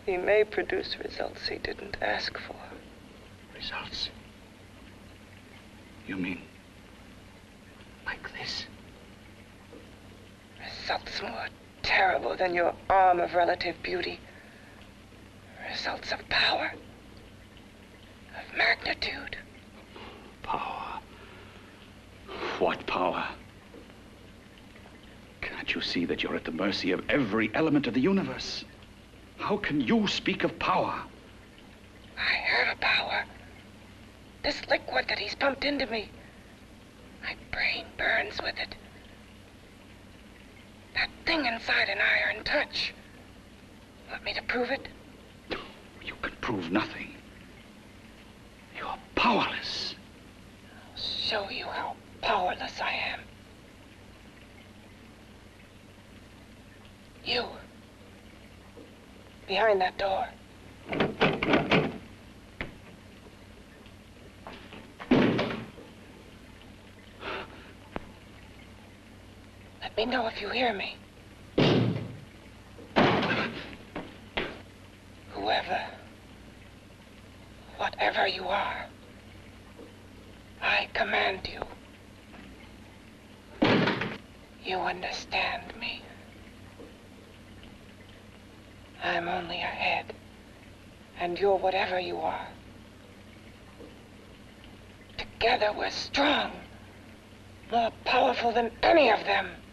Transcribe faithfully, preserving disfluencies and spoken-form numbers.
he may produce results he didn't ask for. Results? You mean like this? Results more terrible than your arm of relative beauty. Results of power, of magnitude. Power? What power? Can't you see that you're at the mercy of every element of the universe? How can you speak of power? I have power. This liquid that he's pumped into me. My brain burns with it. That thing inside an iron touch. Want me to prove it? You can prove nothing. You're powerless. I'll show you how powerless I am. You. Behind that door. Let me know if you hear me. Whoever, whatever you are, I command you. You understand me. I'm only a head, and you're whatever you are. Together we're strong, more powerful than any of them.